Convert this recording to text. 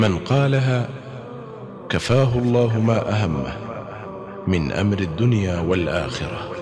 من قالها كفاه الله ما أهمه من أمر الدنيا والآخرة.